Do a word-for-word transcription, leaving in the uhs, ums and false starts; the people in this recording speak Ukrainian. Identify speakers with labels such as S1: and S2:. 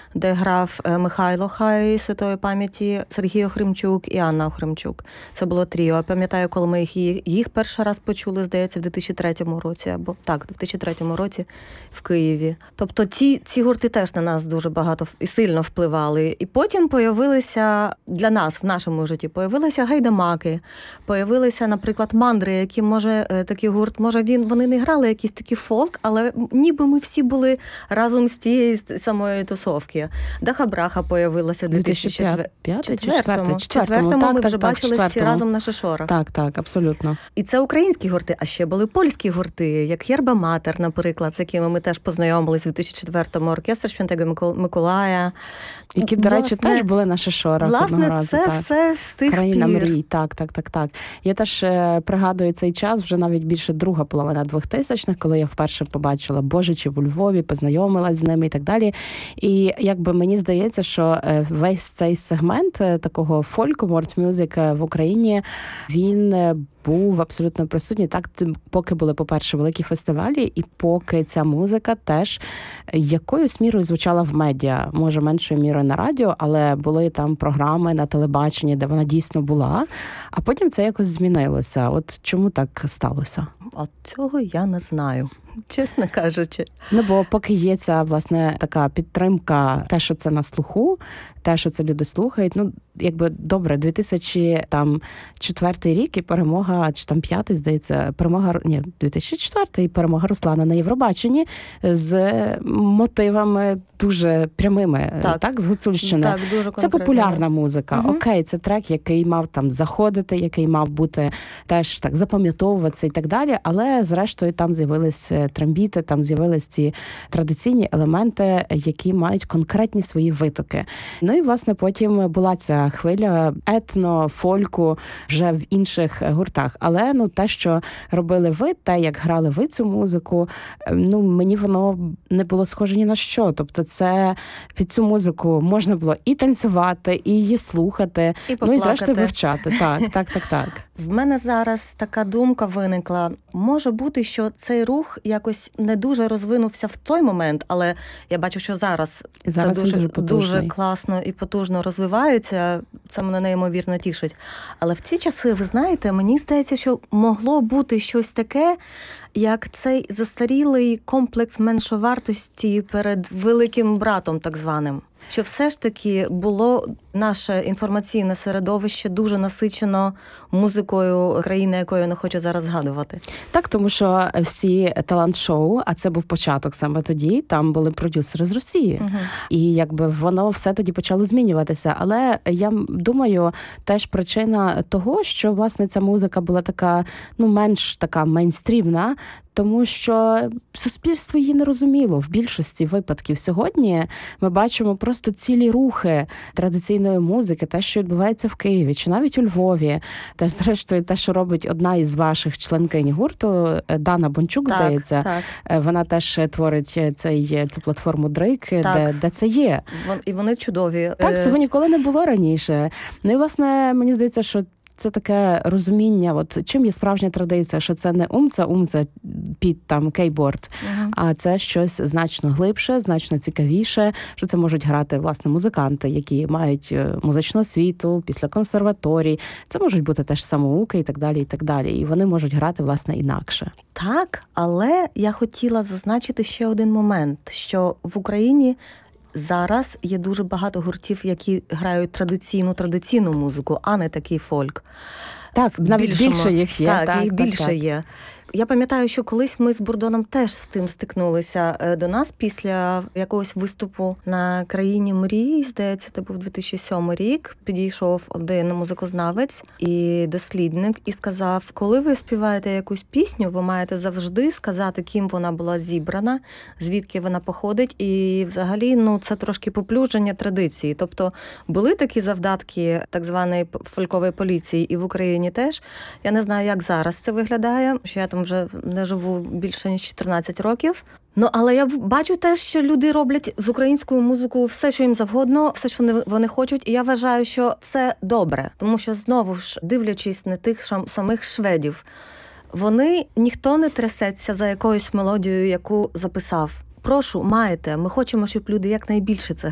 S1: де грав Михайло Хай, святої пам'яті, Сергій Охримчук і Анна Охримчук. Це було тріо. Я пам'ятаю, коли ми їх, їх перший раз почули, здається, в дві тисячі третьому році, або так, в дві тисячі третьому році в Києві. Тобто ці, ці гурти теж на нас дуже багато і сильно впливали. І потім появилися для нас в нашому житті, появилися гайдамаки, появилися, наприклад, мандри, які, може, такий гурт, може, він, вони не грали якийсь такий фолк, але ніби ми всі були разом з тієї самої тусовки. Даха-браха появилася в дві тисячі четвертому. В четвертому ми вже бачилися всі разом на Шишорах.
S2: Так, так, абсолютно.
S1: І це українські гурти, а ще були польські гурти, як Єрба Матер, наприклад, з якими ми теж познайомились у дві тисячі четвертому, оркестр Святого Миколая.
S2: Які, до речі, теж були на Шишорах.
S1: Власне,
S2: разу,
S1: це
S2: так.
S1: все з тих
S2: Країна
S1: пір.
S2: мрій, так, так, так, так. Я теж е, пригадую цей час, вже навіть більше друга половина двохтисячних, коли я вперше побачила Божичів у Львові, познайомилась з ними і так далі. І якби мені здається, що весь цей сегмент такого фольку, морт-мюзик в Україні, він був абсолютно присутній. Так, поки були, по-перше, великі фестивалі, і поки ця музика теж якоюсь мірою звучала в медіа, може, меншою мірою на радіо, але були там програми на телебаченні, де вона дійсно була, а потім це якось змінилося. От чому так сталося?
S1: От цього я не знаю, чесно кажучи.
S2: Ну, бо поки є ця, власне, така підтримка, те, що це на слуху, те, що це люди слухають, ну, якби, добре, дві тисячі четвертий рік і перемога, чи там п'ятий, здається, перемога, ні, дві тисячі четвертий, перемога Руслана на Євробаченні з мотивами дуже прямими, так, так з Гуцульщини.
S1: Так, дуже
S2: це популярна музика.
S1: Угу.
S2: Окей, це трек, який мав там заходити, який мав бути теж так запам'ятовуватися і так далі, але зрештою там з'явились трембіти, там з'явились ці традиційні елементи, які мають конкретні свої витоки. Ну і, власне, потім була ця хвиля етно, фольку вже в інших гуртах. Але, ну, те, що робили ви, те, як грали ви цю музику, ну, мені воно не було схоже ні на що. Тобто це під цю музику можна було і танцювати, і її слухати,
S1: і
S2: ну і, зрештою, вивчати. Так, так, так, так.
S1: В мене зараз така думка виникла. Може бути, що цей рух якось не дуже розвинувся в той момент, але я бачу, що зараз,
S2: зараз
S1: це дуже,
S2: дуже,
S1: дуже класно і потужно розвивається. Це мене неймовірно тішить. Але в ці часи, ви знаєте, мені здається, що могло бути щось таке, як цей застарілий комплекс меншовартості перед великим братом, так званим. Що все ж таки було наше інформаційне середовище дуже насичено музикою країни, якою я не хочу зараз згадувати.
S2: Так, тому що всі талант-шоу, а це був початок саме тоді, там були продюсери з Росії. Угу. І якби воно все тоді почало змінюватися. Але я думаю, теж причина того, що, власне, ця музика була така, ну, менш така мейнстрімна, тому що суспільство її не розуміло в більшості випадків. Сьогодні ми бачимо просто цілі рухи традиційної музики, те, що відбувається в Києві, чи навіть у Львові. Та, зрештою, те, що робить одна із ваших членкинь гурту, Дана Бончук,
S1: так,
S2: здається,
S1: так.
S2: Вона теж творить цей, цю платформу Дрейк, де, де це є.
S1: І вони чудові.
S2: Так, цього ніколи не було раніше. Ну і, власне, мені здається, що це таке розуміння, от чим є справжня традиція, що це не умца, умца під там кейборд, uh-huh. а це щось значно глибше, значно цікавіше, що це можуть грати, власне, музиканти, які мають музичну освіту після консерваторій, це можуть бути теж самоуки і так далі, і так далі. І вони можуть грати, власне, інакше.
S1: Так, але я хотіла зазначити ще один момент, що в Україні зараз є дуже багато гуртів, які грають традиційну традиційну музику, а не такий фольк.
S2: Так, навіть Більшому, більше їх є.
S1: Так,
S2: так
S1: їх
S2: так,
S1: більше
S2: так.
S1: є. Я пам'ятаю, що колись ми з Бурдоном теж з тим стикнулися до нас після якогось виступу на «Країні мрій», здається, це був дві тисячі сьомий рік, підійшов один музикознавець і дослідник і сказав, коли ви співаєте якусь пісню, ви маєте завжди сказати, ким вона була зібрана, звідки вона походить, і взагалі, ну, це трошки поплюження традиції. Тобто були такі завдатки так званої фолькової поліції і в Україні теж. Я не знаю, як зараз це виглядає, що я там вже не живу більше ніж чотирнадцять років. Ну, але я бачу теж, що люди роблять з українською музикою все, що їм завгодно, все, що вони, вони хочуть. І я вважаю, що це добре. Тому що, знову ж, дивлячись на тих самих шведів, вони, ніхто не трясеться за якоюсь мелодією, яку записав. Прошу, маєте, ми хочемо, щоб люди якнайбільше це